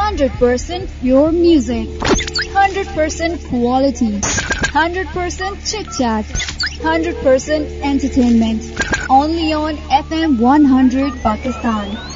100% pure music, 100% quality, 100% chit-chat, 100% entertainment. Only on FM 100 Pakistan.